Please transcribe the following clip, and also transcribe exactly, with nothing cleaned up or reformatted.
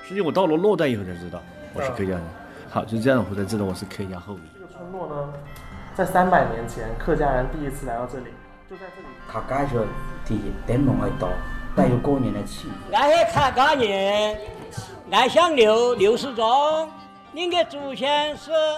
实际我到了洛旦以后才知道我是客家人。好，就这样我才知道我是客家后裔。 这个村落呢，在三百年前客家人第一次来到这里，就在这里。 客家人的灯笼很多，带有过年的气氛。 俺是客家人，俺姓刘，刘世忠，您的祖先是。